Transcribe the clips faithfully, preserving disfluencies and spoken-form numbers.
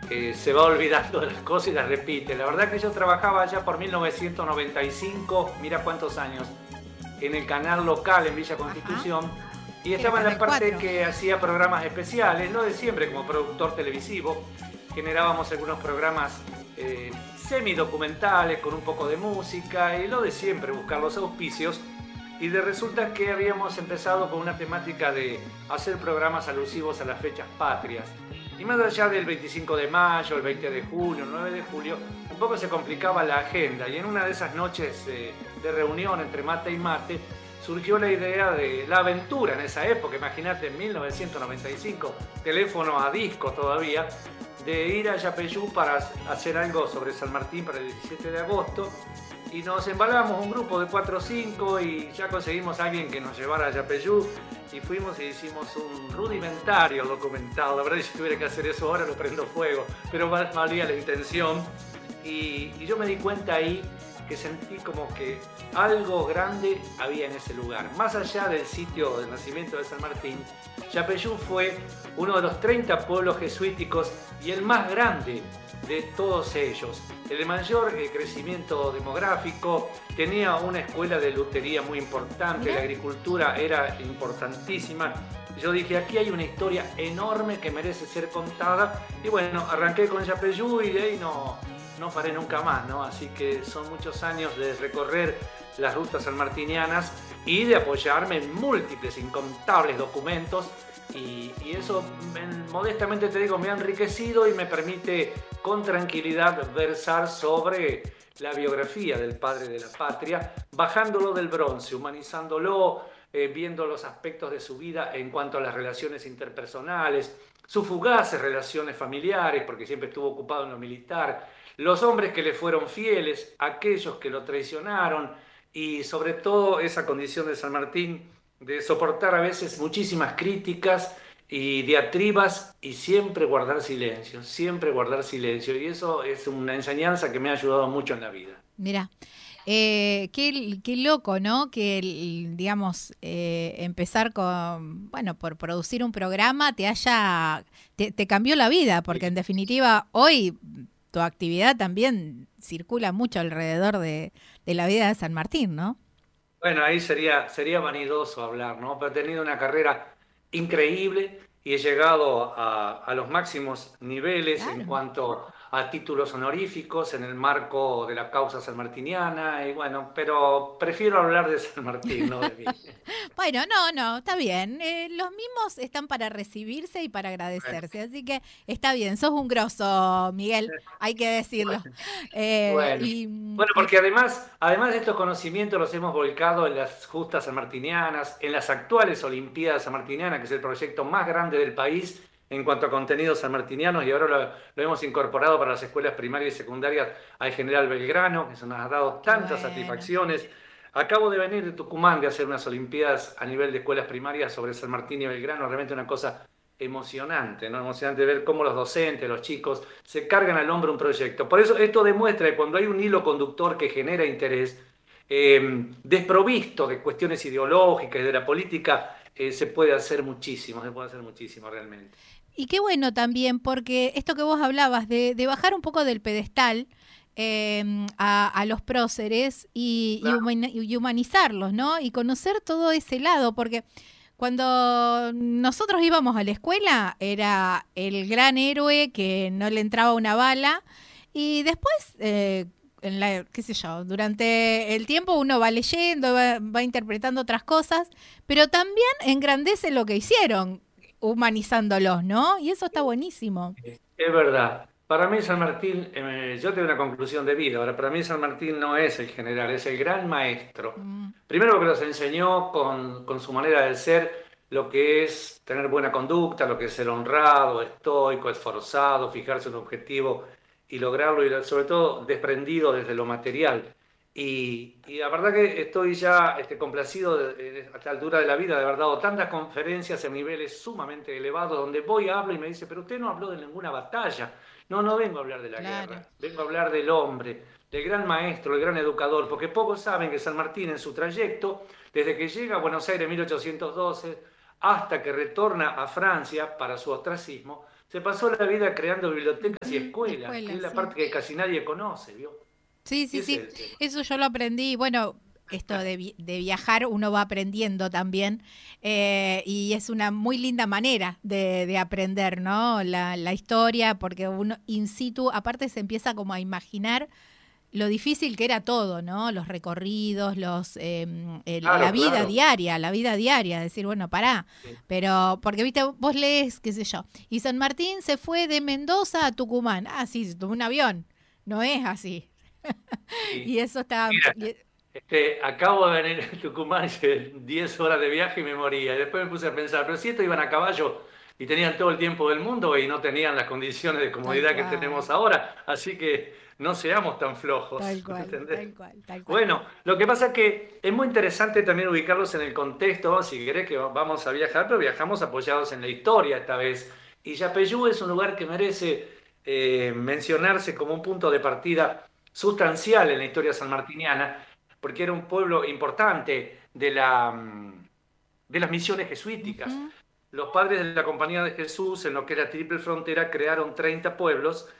eh, se va olvidando de las cosas y las repite. La verdad que yo trabajaba allá por mil novecientos noventa y cinco, mira cuántos años, en el canal local en Villa Ajá. Constitución, y Sí, el estaba en la Canal parte cuatro. que hacía programas especiales, no de siempre como productor televisivo. Generábamos algunos programas eh, semidocumentales con un poco de música y lo de siempre, buscar los auspicios. Y de resulta que habíamos empezado con una temática de hacer programas alusivos a las fechas patrias. Y más allá del veinticinco de mayo, el veinte de junio, el nueve de julio, un poco se complicaba la agenda. Y en una de esas noches eh, de reunión entre mate y mate, surgió la idea de la aventura en esa época, imagínate, en mil novecientos noventa y cinco, teléfono a disco todavía, de ir a Yapeyú para hacer algo sobre San Martín para el diecisiete de agosto. Y nos embalamos un grupo de cuatro o cinco y ya conseguimos a alguien que nos llevara a Yapeyú y fuimos y hicimos un rudimentario documentado. La verdad es que si tuviera que hacer eso ahora lo prendo fuego, pero valía la intención. Y, y yo me di cuenta ahí que sentí como que algo grande había en ese lugar. Más allá del sitio de nacimiento de San Martín, Yapeyú fue uno de los treinta pueblos jesuíticos y el más grande de todos ellos. El de mayor eh, crecimiento demográfico, tenía una escuela de lutería muy importante, Mirá. la agricultura era importantísima. Yo dije, aquí hay una historia enorme que merece ser contada. Y bueno, arranqué con Yapeyú y de ahí no, no paré nunca más, ¿no? Así que son muchos años de recorrer las rutas sanmartinianas y de apoyarme en múltiples, incontables documentos. Y, y eso, modestamente te digo, me ha enriquecido y me permite con tranquilidad versar sobre la biografía del padre de la patria, bajándolo del bronce, humanizándolo, eh, viendo los aspectos de su vida en cuanto a las relaciones interpersonales, sus fugaces relaciones familiares, porque siempre estuvo ocupado en lo militar, los hombres que le fueron fieles, aquellos que lo traicionaron y sobre todo esa condición de San Martín de soportar a veces muchísimas críticas y diatribas y siempre guardar silencio, siempre guardar silencio. Y eso es una enseñanza que me ha ayudado mucho en la vida. Mira, eh, qué, qué loco, ¿no? Que, el- digamos, eh, empezar con, bueno, por producir un programa te haya, te, te cambió la vida, porque en definitiva hoy tu actividad también circula mucho alrededor de, de la vida de San Martín, ¿no? Bueno, ahí sería, sería vanidoso hablar, ¿no? Pero he tenido una carrera increíble y he llegado a, a los máximos niveles en Claro. cuanto a títulos honoríficos en el marco de la causa sanmartiniana y bueno, pero prefiero hablar de San Martín, no de mí. Bueno, no, no, está bien. Eh, los mismos están para recibirse y para agradecerse, así que está bien. Sos un grosso, Miguel, hay que decirlo. Eh, Bueno, y, bueno, y porque además, además de estos conocimientos los hemos volcado en las justas sanmartinianas, en las actuales Olimpiadas Sanmartinianas, que es el proyecto más grande del país en cuanto a contenidos sanmartinianos, y ahora lo, lo hemos incorporado para las escuelas primarias y secundarias al General Belgrano, que se nos ha dado qué tantas bueno. satisfacciones. Acabo de venir de Tucumán de hacer unas Olimpiadas a nivel de escuelas primarias sobre San Martín y Belgrano, realmente una cosa emocionante, ¿no? Emocionante ver cómo los docentes, los chicos, se cargan al hombro un proyecto. Por eso esto demuestra que cuando hay un hilo conductor que genera interés, eh, desprovisto de cuestiones ideológicas y de la política, eh, se puede hacer muchísimo, se puede hacer muchísimo realmente. Y qué bueno también, porque esto que vos hablabas de, de bajar un poco del pedestal eh, a, a los próceres y, y, Claro. humani- y humanizarlos, ¿no? Y conocer todo ese lado, porque cuando nosotros íbamos a la escuela era el gran héroe que no le entraba una bala y después, eh, en la, qué sé yo, durante el tiempo uno va leyendo, va, va interpretando otras cosas, pero también engrandece lo que hicieron humanizándolos, ¿no? Y eso está buenísimo. Es verdad. Para mí San Martín, eh, yo tengo una conclusión de vida. Ahora, para mí San Martín no es el general, es el gran maestro. Mm, Primero porque nos enseñó con, con su manera de ser lo que es tener buena conducta, lo que es ser honrado, estoico, esforzado, fijarse un objetivo y lograrlo, y sobre todo desprendido desde lo material. Y, y la verdad que estoy ya este, complacido de, de, a esta altura de la vida de haber dado tantas conferencias en niveles sumamente elevados, donde voy, hablo y me dice, pero usted no habló de ninguna batalla. No, no vengo a hablar de la claro. guerra, vengo a hablar del hombre, del gran maestro, el gran educador, porque pocos saben que San Martín en su trayecto, desde que llega a Buenos Aires en mil ochocientos doce hasta que retorna a Francia para su ostracismo, se pasó la vida creando bibliotecas y Ujú, escuelas, que es escuela, la sí. parte que casi nadie conoce, ¿vio? Sí, Y sí, ese sí. es el tema. Eso yo lo aprendí. Bueno, esto de, vi- de viajar uno va aprendiendo también. Eh, y es una muy linda manera de, de aprender, ¿no? La, la historia, porque uno in situ, aparte se empieza como a imaginar lo difícil que era todo, ¿no? Los recorridos, los em, el- la Claro, vida claro. diaria, la vida diaria, decir, bueno, pará, Sí, pero, porque viste, vos lees, qué sé yo, y San Martín se fue de Mendoza a Tucumán. Ah, sí, se tomó un avión. No es así. sí. Y eso está... Mira, y- este, acabo de venir a Tucumán, hice diez horas de viaje y me moría. Y después me puse a pensar, pero si estos iban a caballo y tenían todo el tiempo del mundo y no tenían las condiciones de Tal comodidad que cual, tenemos ahora, así que no seamos tan tal flojos, ¿me cual, entendés? tal cual, tal cual. Bueno, lo que pasa es que es muy interesante también ubicarlos en el contexto, si querés que vamos a viajar, pero viajamos apoyados en la historia esta vez. Y Yapeyú es un lugar que merece eh, mencionarse como un punto de partida sustancial en la historia sanmartiniana, porque era un pueblo importante de, la, mm, de las misiones jesuíticas. Ujú. Los padres de la Compañía de Jesús, en lo que era Triple Frontera, crearon treinta pueblos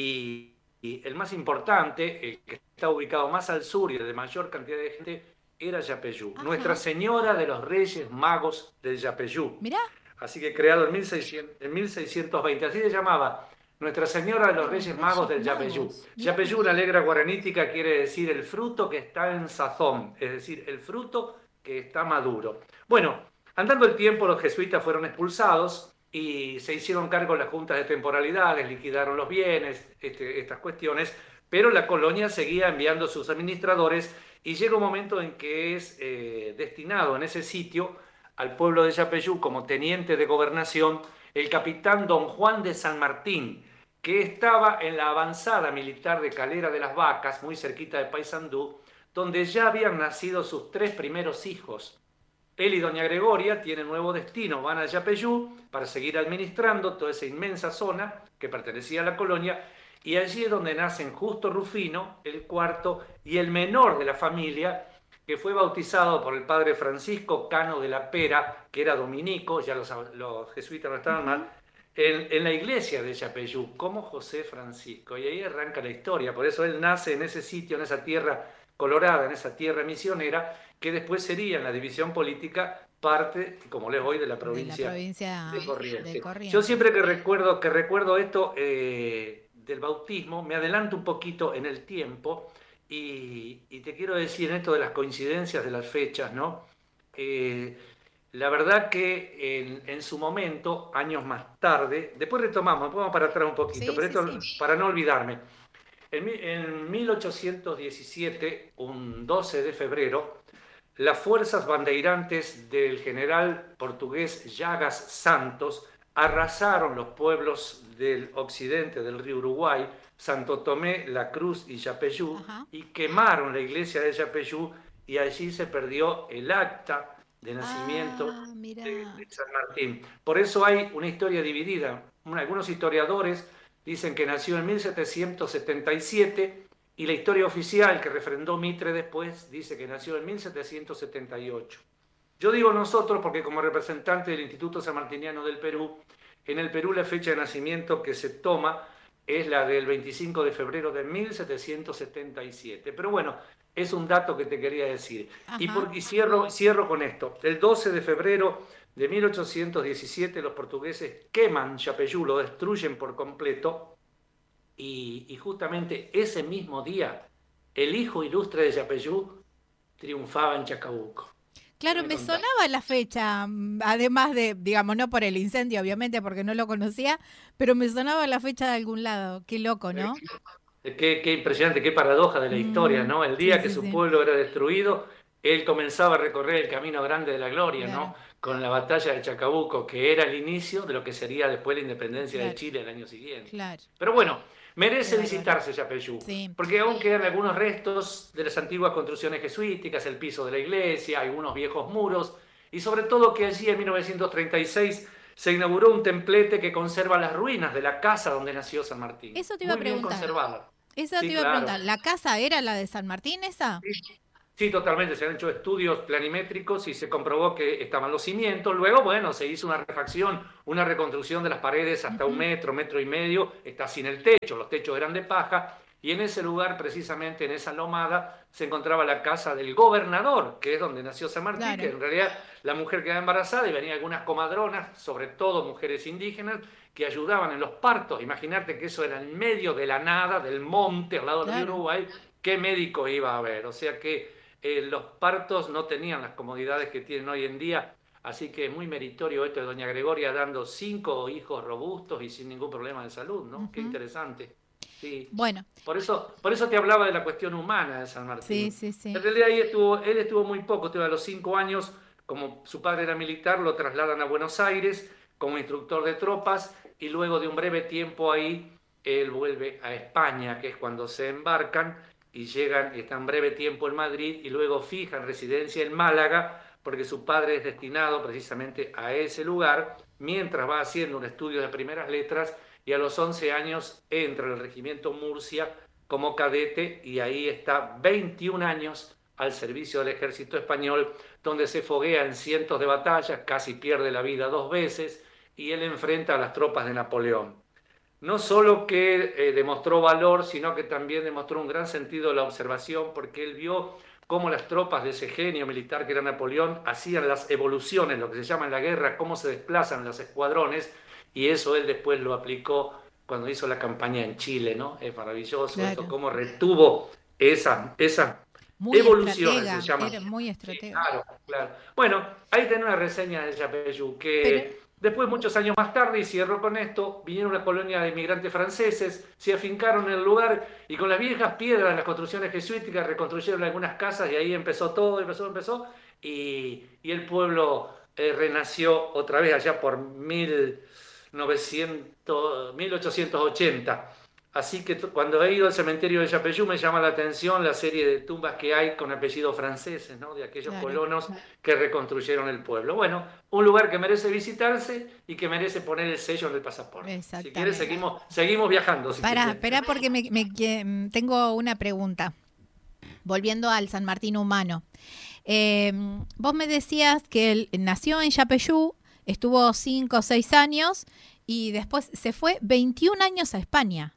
y, y el más importante, el que está ubicado más al sur y el de mayor cantidad de gente, era Yapeyú, Nuestra Ajá, Señora de los Reyes Magos del Yapeyú. mirá, Así que creado en, mil seiscientos, en mil seiscientos veinte, así se llamaba, Nuestra Señora de los de los Reyes Magos Reyes del Yapeyú. Magos, mirá. Yapeyú, una letra guaranítica, quiere decir el fruto que está en sazón, es decir, el fruto que está maduro. Bueno, andando el tiempo, los jesuitas fueron expulsados y se hicieron cargo las juntas de temporalidades, liquidaron los bienes, este, estas cuestiones, pero la colonia seguía enviando sus administradores y llega un momento en que es eh, destinado en ese sitio al pueblo de Yapeyú como teniente de gobernación el capitán don Juan de San Martín, que estaba en la avanzada militar de Calera de las Vacas, muy cerquita de Paysandú, donde ya habían nacido sus tres primeros hijos. Él y doña Gregoria tienen nuevo destino, van a Yapeyú para seguir administrando toda esa inmensa zona que pertenecía a la colonia, y allí es donde nacen Justo Rufino, el cuarto y el menor de la familia, que fue bautizado por el padre Francisco Cano de la Pera, que era dominico, ya los, los jesuitas no estaban Ujú. mal, en, en, la iglesia de Yapeyú, como José Francisco. Y ahí arranca la historia, por eso él nace en ese sitio, en esa tierra colorada, en esa tierra misionera, que después sería en la división política parte, como les voy, de la De la provincia de provincia de Corrientes. Yo Corrientes. siempre que recuerdo, que recuerdo esto eh, del bautismo, me adelanto un poquito en el tiempo y, y, te quiero decir en esto de las coincidencias de las fechas, ¿no? Eh, la verdad que en, en, su momento, años más tarde, después retomamos, vamos para atrás un poquito, Sí, pero sí, esto sí. para no olvidarme. En, en mil ochocientos diecisiete, un doce de febrero, las fuerzas bandeirantes del general portugués Llagas Santos arrasaron los pueblos del occidente del río Uruguay, Santo Tomé, La Cruz y Yapeyú, Ajá. y quemaron la iglesia de Yapeyú, y allí se perdió el acta de nacimiento Ah, de, mira. de San Martín. Por eso hay una historia dividida. Algunos historiadores dicen que nació en mil setecientos setenta y siete y la historia oficial que refrendó Mitre después dice que nació en mil setecientos setenta y ocho. Yo digo nosotros porque como representante del Instituto Sanmartiniano del Perú, en el Perú la fecha de nacimiento que se toma es la del veinticinco de febrero de mil setecientos setenta y siete. Pero bueno, es un dato que te quería decir. Y, Ajá. por, y cierro, cierro con esto. El doce de febrero de mil ochocientos diecisiete los portugueses queman Yapeyú, lo destruyen por completo. Y, y justamente ese mismo día, el hijo ilustre de Yapeyú triunfaba en Chacabuco. ¿Qué Claro, me me contás? sonaba la fecha, mm, además de, digamos, no por el incendio, obviamente, porque no lo conocía, pero me sonaba la fecha de algún lado. Qué loco, ¿no? Qué, qué impresionante, qué paradoja de la historia, Mm, ¿no? El sí, día que sí, su sí. pueblo era destruido, él comenzaba a recorrer el camino grande de la gloria, Claro, ¿no? Con la batalla de Chacabuco, que era el inicio de lo que sería después la independencia de claro, Chile el año siguiente. claro. Pero bueno, Qué merece bárbaro. visitarse Yapeyú, Sí. porque aún quedan algunos restos de las antiguas construcciones jesuíticas, el piso de la iglesia, algunos viejos muros, y sobre todo que allí en mil novecientos treinta y seis se inauguró un templete que conserva las ruinas de la casa donde nació San Martín. Eso te iba a Muy bien preguntar. conservada. Eso te Sí, iba a claro. preguntar. ¿La casa era la de San Martín esa? Sí, totalmente. Se han hecho estudios planimétricos y se comprobó que estaban los cimientos. Luego, bueno, se hizo una refacción, una reconstrucción de las paredes hasta un Ujú. metro, metro y medio. Está sin el techo, los techos eran de paja. Y en ese lugar, precisamente en esa lomada, se encontraba la casa del gobernador, que es donde nació San Martín, que Claro, en realidad la mujer quedaba embarazada y venían algunas comadronas, sobre todo mujeres indígenas, que ayudaban en los partos. Imagínate que eso era en medio de la nada, del monte, al lado del río claro. Uruguay. ¿Qué médico iba a haber? O sea que eh, los partos no tenían las comodidades que tienen hoy en día, así que es muy meritorio esto de doña Gregoria dando cinco hijos robustos y sin ningún problema de salud, ¿no? Qué Ujú. interesante. Sí. Bueno, Por eso, por eso te hablaba de la cuestión humana de San sí, Martín. sí, sí. En realidad ahí estuvo, él estuvo muy poco, estuvo a los cinco años, como su padre era militar, lo trasladan a Buenos Aires como instructor de tropas y luego de un breve tiempo ahí, él vuelve a España, que es cuando se embarcan y llegan, están breve tiempo en Madrid y luego fijan residencia en Málaga, porque su padre es destinado precisamente a ese lugar, mientras va haciendo un estudio de primeras letras y a los once años entra en el regimiento Murcia como cadete y ahí está veintiún años al servicio del ejército español, donde se foguea en cientos de batallas, casi pierde la vida dos veces y él enfrenta a las tropas de Napoleón. No solo que eh, demostró valor, sino que también demostró un gran sentido de la observación, porque él vio cómo las tropas de ese genio militar que era Napoleón hacían las evoluciones, lo que se llama en la guerra, cómo se desplazan los escuadrones, y eso él después lo aplicó cuando hizo la campaña en Chile, ¿no? Es maravilloso esto, Claro. cómo retuvo esas, esas Muy evoluciones, se estratega, llaman. era muy Sí, estratega. claro, claro. Bueno, ahí tenés una reseña de Yapeyú, Pero, que después, muchos años más tarde, y cierro con esto, vinieron una colonia de inmigrantes franceses, se afincaron en el lugar y con las viejas piedras, las construcciones jesuíticas, reconstruyeron algunas casas y ahí empezó todo, empezó, empezó, y, y el pueblo eh, renació otra vez allá por mil novecientos, mil ochocientos ochenta. Así que cuando he ido al cementerio de Yapeyú me llama la atención la serie de tumbas que hay con apellidos franceses, ¿no? De aquellos claro, colonos que reconstruyeron el pueblo. Bueno, un lugar que merece visitarse y que merece poner el sello en el pasaporte. Si quieres, exactamente. seguimos, seguimos viajando, si Para, quieres. espera porque me, me que- tengo una pregunta. Volviendo al San Martín humano. Eh, vos me decías que él nació en Yapeyú, estuvo cinco o seis años y después se fue veintiún años a España.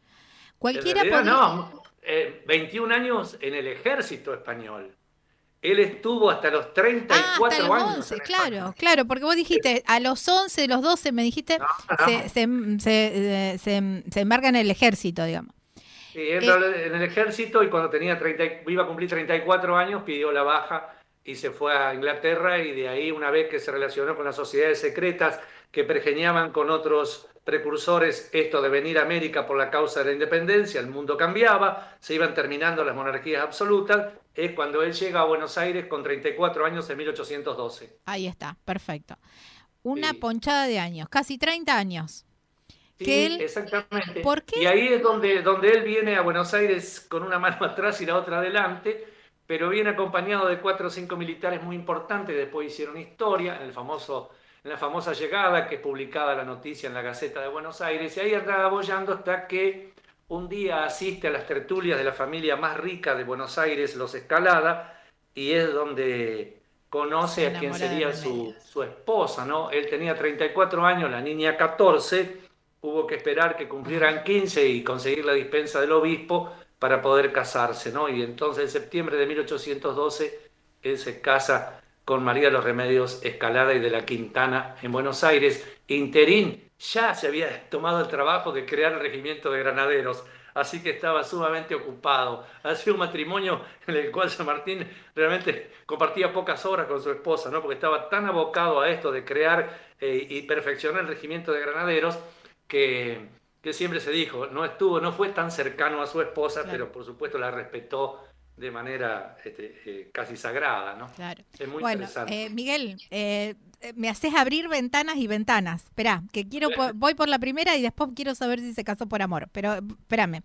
En Cualquiera realidad, podría... no, eh, veintiún años en el ejército español. Él estuvo hasta los treinta y Ah, hasta cuatro los años once, en España. claro, claro, porque vos dijiste a los once, los doce, me dijiste, No, se, no. se, se, eh, se, se embarca en el ejército, digamos. Sí, entró Eh, en el ejército y cuando tenía treinta, iba a cumplir treinta y cuatro años pidió la baja y se fue a Inglaterra y de ahí una vez que se relacionó con las sociedades secretas que pergeñaban con otros precursores esto de venir a América por la causa de la independencia, el mundo cambiaba, se iban terminando las monarquías absolutas, es cuando él llega a Buenos Aires con treinta y cuatro años en mil ochocientos doce. ahí está, perfecto. Una Sí. ponchada de años, casi treinta años. Que Sí, él, exactamente. ¿por qué? Y ahí es donde, donde él viene a Buenos Aires con una mano atrás y la otra adelante, pero viene acompañado de cuatro o cinco militares muy importantes. Después hicieron historia en, el famoso, en la famosa llegada, que es publicada la noticia en la Gaceta de Buenos Aires. Y ahí andaba boyando hasta que un día asiste a las tertulias de la familia más rica de Buenos Aires, los Escalada, y es donde Se conoce a quien enamora de sería su, Remedios. su esposa, ¿no? Él tenía treinta y cuatro años, la niña catorce. Hubo que esperar que cumplieran quince y conseguir la dispensa del obispo para poder casarse, ¿no? Y entonces en septiembre de mil ochocientos doce él se casa con María de los Remedios Escalada y de la Quintana en Buenos Aires. Interín ya se había tomado el trabajo de crear el regimiento de granaderos, así que estaba sumamente ocupado. Ha sido un matrimonio en el cual San Martín realmente compartía pocas horas con su esposa, ¿no? Porque estaba tan abocado a esto de crear eh, y perfeccionar el regimiento de granaderos que, que siempre se dijo, no estuvo, no fue tan cercano a su esposa, Claro, pero por supuesto la respetó de manera este, eh, casi sagrada, ¿no? claro. Es muy Bueno, interesante. eh, Miguel, eh, eh, me haces abrir ventanas y ventanas. Esperá, que quiero, po- voy por la primera y después quiero saber si se casó por amor. Pero espérame.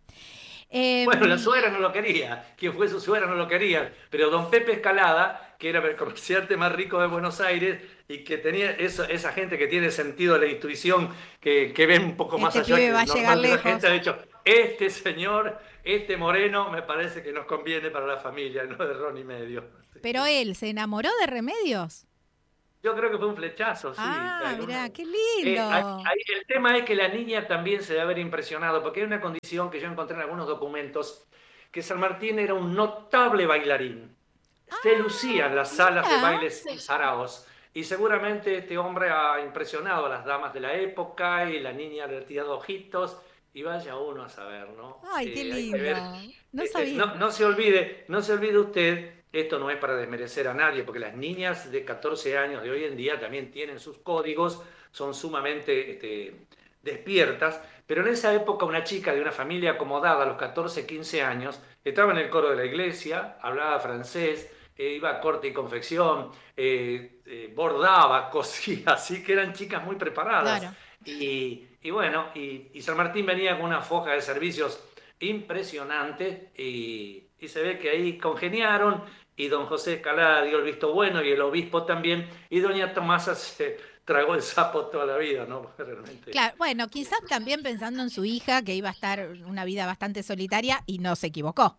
Bueno, la Em, suegra no lo quería, quien fue su suegra no lo quería, pero don Pepe Escalada, que era el comerciante más rico de Buenos Aires y que tenía eso, esa gente que tiene sentido de la intuición, que, que ve un poco más este allá pibe que va a llegar normalmente la gente, lejos. ha dicho, este señor, este moreno, me parece que nos conviene para la familia, no de ron y medio. Pero él, ¿se enamoró de Remedios? Yo creo que fue un flechazo, sí. Ah, Alguna- mirá, qué Eh, lindo. hay- hay- el tema es que la niña también se debe haber impresionado, porque hay una condición que yo encontré en algunos documentos, que San Martín era un notable bailarín. Se lucía en las salas de Mirá. bailes saraos, y seguramente este hombre ha impresionado a las damas de la época, y la niña le ha tirado ojitos, y vaya uno a saber, ¿no? Ay, qué Eh, hay que ver. lindo. No Este, sabía. no, no se olvide, no se olvide usted, esto no es para desmerecer a nadie, porque las niñas de catorce años de hoy en día también tienen sus códigos, son sumamente este, despiertas, pero en esa época una chica de una familia acomodada a los catorce, quince años, estaba en el coro de la iglesia, hablaba francés, eh, iba a corte y confección, eh, eh, bordaba, cosía, así que eran chicas muy preparadas. Claro. Y, y bueno, y, y San Martín venía con una foja de servicios impresionante, y, y se ve que ahí congeniaron, y don José Escalada dio el visto bueno, y el obispo también, y doña Tomasa se tragó el sapo toda la vida, ¿no? Porque realmente... Claro, bueno, quizás también pensando en su hija, que iba a estar una vida bastante solitaria y no se equivocó.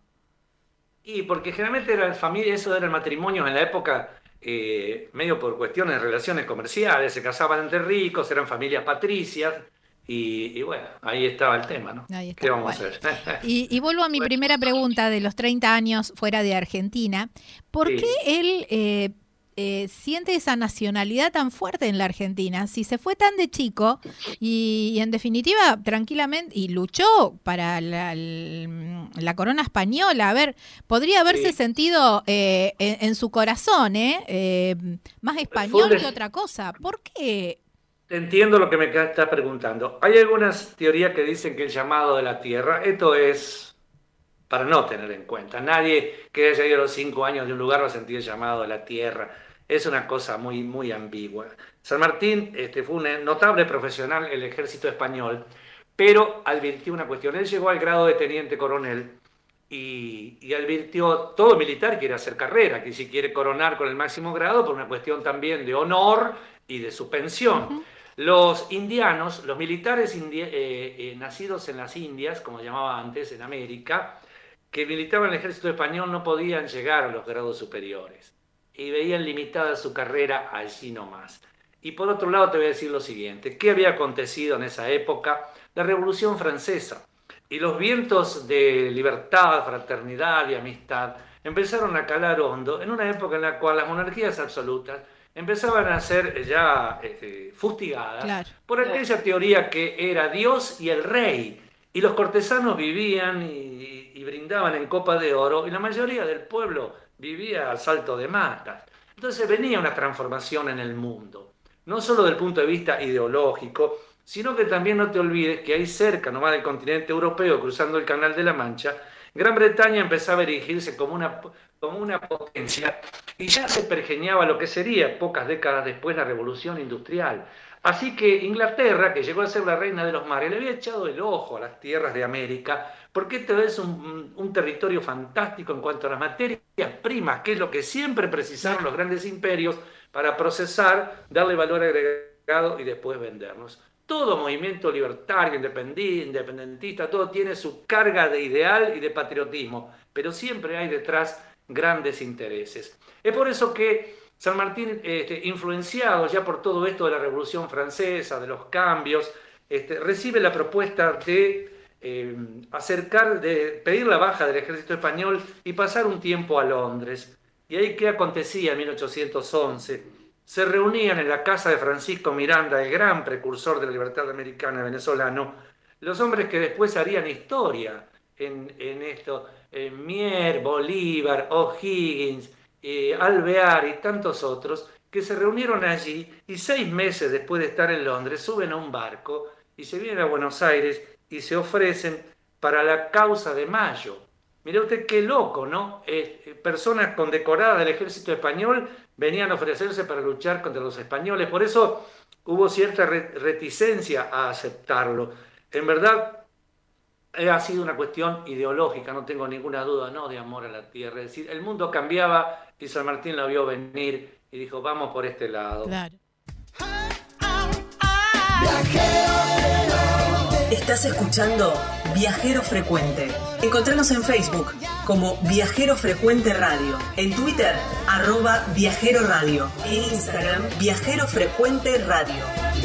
Y porque generalmente era familia, eso era el matrimonio en la época, eh, medio por cuestiones de relaciones comerciales, se casaban entre ricos, eran familias patricias, y, y bueno, ahí estaba el tema, ¿no? Ahí está. ¿Qué vamos Bueno, a hacer? y, y vuelvo a mi Bueno, primera pregunta de los treinta años fuera de Argentina. ¿Por qué sí. él eh, eh, siente esa nacionalidad tan fuerte en la Argentina? Si se fue tan de chico y, y en definitiva tranquilamente y luchó para la, la corona española, a ver, podría haberse Sí. sentido eh, en, en su corazón, ¿eh? Eh, más Fue español un que des- otra cosa. ¿Por qué? Te entiendo lo que me estás preguntando. Hay algunas teorías que dicen que el llamado de la Tierra, esto es para no tener en cuenta. Nadie que haya ido a los cinco años de un lugar va a sentir el llamado de la Tierra. Es una cosa muy, muy ambigua. San Martín este, fue un notable profesional en el ejército español, pero advirtió una cuestión. Él llegó al grado de teniente coronel y, y advirtió, todo militar quiere hacer carrera, que si quiere coronar con el máximo grado, por una cuestión también de honor y de su pensión. Ujú. Los indianos, los militares indi- eh, eh, nacidos en las Indias, como llamaba antes, en América, que militaban en el ejército español no podían llegar a los grados superiores y veían limitada su carrera allí nomás. Y por otro lado te voy a decir lo siguiente, ¿qué había acontecido en esa época? La Revolución Francesa y los vientos de libertad, fraternidad y amistad empezaron a calar hondo en una época en la cual las monarquías absolutas empezaban a ser ya este, fustigadas Claro. por aquella teoría que era Dios y el rey, y los cortesanos vivían y, y brindaban en copa de oro, y la mayoría del pueblo vivía al salto de matas. Entonces venía una transformación en el mundo, no solo del punto de vista ideológico, sino que también no te olvides que ahí cerca, nomás del continente europeo, cruzando el Canal de la Mancha, Gran Bretaña empezaba a erigirse como una, como una potencia, y ya se pergeñaba lo que sería, pocas décadas después, la Revolución Industrial. Así que Inglaterra, que llegó a ser la reina de los mares, le había echado el ojo a las tierras de América, porque esto es un, un territorio fantástico en cuanto a las materias primas, que es lo que siempre precisaron los grandes imperios para procesar, darle valor agregado y después vendernos. Todo movimiento libertario, independentista, todo tiene su carga de ideal y de patriotismo, pero siempre hay detrás grandes intereses. Es por eso que San Martín, este, influenciado ya por todo esto de la Revolución Francesa, de los cambios, este, recibe la propuesta de eh, acercar, de pedir la baja del ejército español y pasar un tiempo a Londres. Y ahí, ¿qué acontecía en mil ochocientos once? Se reunían en la casa de Francisco Miranda, el gran precursor de la libertad americana venezolano, los hombres que después harían historia en, en esto, eh, Mier, Bolívar, O'Higgins, eh, Alvear y tantos otros, que se reunieron allí y seis meses después de estar en Londres suben a un barco y se vienen a Buenos Aires y se ofrecen para la causa de Mayo. Mire usted qué loco, ¿no? Eh, personas condecoradas del ejército español venían a ofrecerse para luchar contra los españoles. Por eso hubo cierta reticencia a aceptarlo. En verdad, ha sido una cuestión ideológica, no tengo ninguna duda, no de amor a la tierra. Es decir, el mundo cambiaba y San Martín la vio venir y dijo, vamos por este lado. Claro. Estás Estás escuchando Viajero Frecuente. Encontranos en Facebook como Viajero Frecuente Radio, en Twitter, arroba Viajero Radio, en Instagram, Viajero Frecuente Radio.